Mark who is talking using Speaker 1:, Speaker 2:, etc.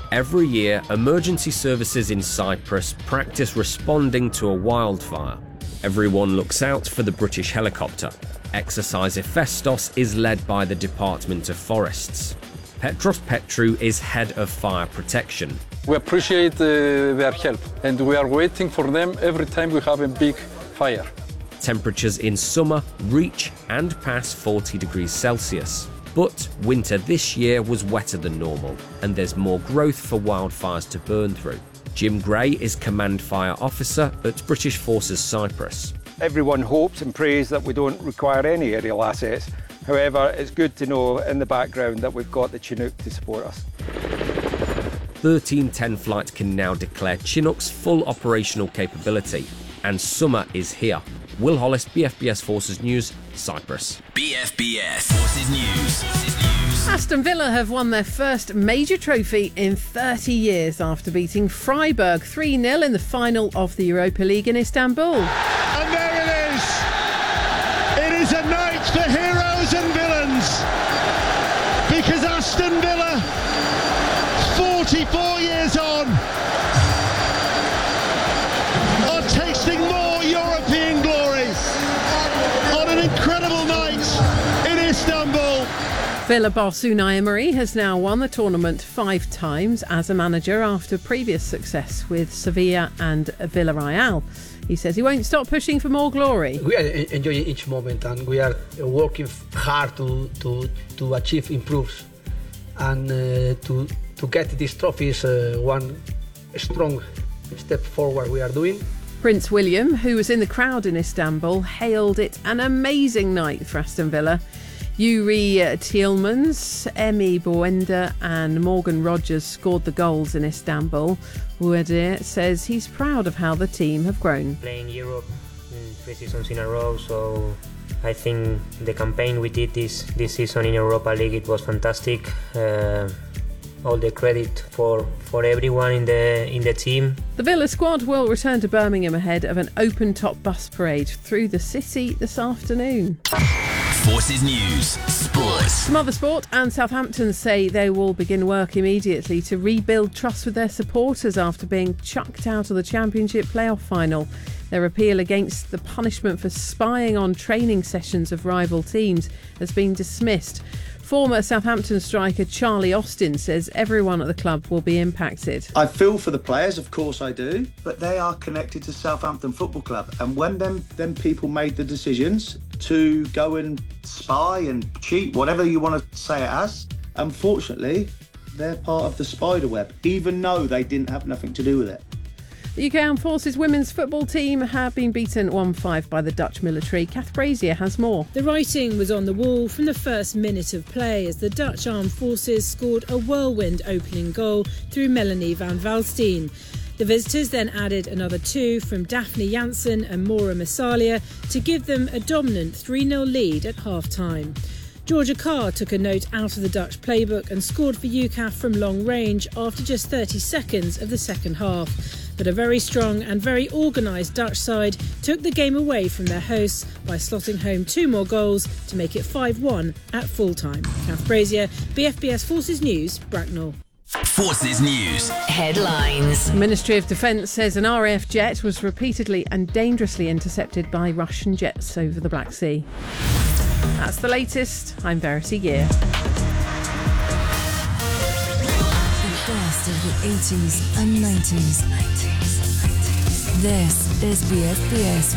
Speaker 1: Every year, emergency services in Cyprus practice responding to a wildfire. Everyone looks out for the British helicopter. Exercise Hephaestos is led by the Department of Forests. Petros Petrou is head of fire protection.
Speaker 2: We appreciate their help, and we are waiting for them every time we have a big fire.
Speaker 1: Temperatures in summer reach and pass 40 degrees Celsius. But winter this year was wetter than normal, and there's more growth for wildfires to burn through. Jim Gray is Command Fire Officer at British Forces Cyprus.
Speaker 3: Everyone hopes and prays that we don't require any aerial assets. However, it's good to know in the background that we've got the Chinook to support us.
Speaker 1: 1310 flight can now declare Chinook's full operational capability, and summer is here. Will Hollis, BFBS Forces News, Cyprus.
Speaker 4: BFBS Forces News.
Speaker 5: Aston Villa have won their first major trophy in 30 years after beating Freiburg 3-0 in the final of the Europa League in Istanbul.
Speaker 6: And there it is! It is a night for heroes and villains, because Aston Villa, 44 years on, are tasting more European glory on an incredible night in Istanbul.
Speaker 5: Villa boss Unai Emery has now won the tournament 5 times as a manager after previous success with Sevilla and Villarreal. He says he won't stop pushing for more glory.
Speaker 7: We are enjoying each moment, and we are working hard to achieve improves, and to get this trophy is one strong step forward we are doing.
Speaker 5: Prince William, who was in the crowd in Istanbul, hailed it an amazing night for Aston Villa. Yuri Tielemans, Emi Buenda and Morgan Rogers scored the goals in Istanbul. Buenda says he's proud of how the team have grown.
Speaker 8: Playing Europe in 3 seasons in a row, so I think the campaign we did this season in Europa League, it was fantastic. All the credit for everyone in the team.
Speaker 5: The Villa squad will return to Birmingham ahead of an open-top bus parade through the city this afternoon.
Speaker 4: Forces News, Sports.
Speaker 5: Some other sport, and Southampton say they will begin work immediately to rebuild trust with their supporters after being chucked out of the Championship playoff final. Their appeal against the punishment for spying on training sessions of rival teams has been dismissed. Former Southampton striker Charlie Austin says everyone at the club will be impacted.
Speaker 9: I feel for the players, of course I do, but they are connected to Southampton Football Club. And when them people made the decisions to go and spy and cheat, whatever you want to say it as, unfortunately, they're part of the spider web, even though they didn't have nothing to do with it.
Speaker 5: The UK Armed Forces women's football team have been beaten 1-5 by the Dutch military. Kath Brazier has more.
Speaker 10: The writing was on the wall from the first minute of play as the Dutch Armed Forces scored a whirlwind opening goal through Melanie van Valsteen. The visitors then added another 2 from Daphne Janssen and Maura Massalia to give them a dominant 3-0 lead at half-time. Georgia Carr took a note out of the Dutch playbook and scored for UCAF from long range after just 30 seconds of the second half. But a very strong and very organised Dutch side took the game away from their hosts by slotting home 2 more goals to make it 5-1 at full-time. Kath Brazier, BFBS Forces News, Bracknell.
Speaker 4: Forces News.
Speaker 5: Headlines. The Ministry of Defence says an RAF jet was repeatedly and dangerously intercepted by Russian jets over the Black Sea. That's the latest. I'm Verity Gear.
Speaker 11: The best of the 80s and 90s. This is BFBS